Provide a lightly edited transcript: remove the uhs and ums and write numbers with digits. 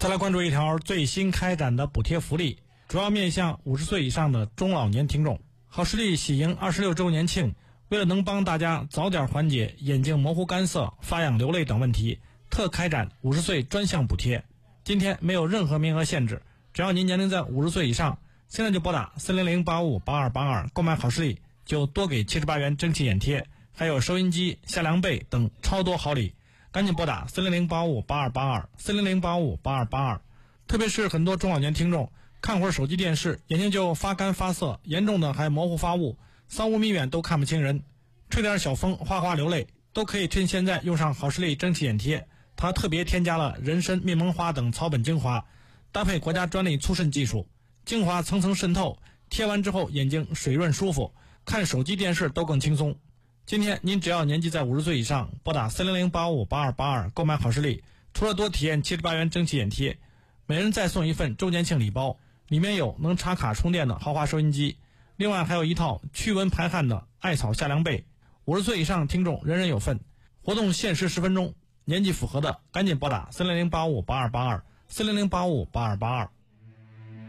再来关注一条最新开展的补贴福利，主要面向50岁以上的中老年听众。好视力喜迎26周年庆，为了能帮大家早点缓解眼睛模糊干涩、发痒流泪等问题，特开展50岁专项补贴。今天没有任何名额限制，只要您年龄在50岁以上，现在就拨打400858282购买好视力，就多给78元蒸汽眼贴，还有收音机、夏凉被等超多好礼。赶紧拨打400858282，400858282。特别是很多中老年听众，看会儿手机电视，眼睛就发干发涩，严重的还模糊发雾，3、5米远都看不清人，吹点小风哗哗流泪，都可以趁现在用上好视力蒸汽眼贴。它特别添加了人参、蜜蒙花等草本精华，搭配国家专利粗渗技术，精华层层渗透，贴完之后眼睛水润舒服，看手机电视都更轻松。今天您只要年纪在50岁以上，拨打400858282购买好视力，除了多体验78元蒸汽眼贴，每人再送一份周年庆礼包，里面有能插卡充电的豪华收音机，另外还有一套驱蚊排汗的艾草夏凉被。50岁以上听众人人有份，活动限时10分钟，年纪符合的赶紧拨打400858282，400858282。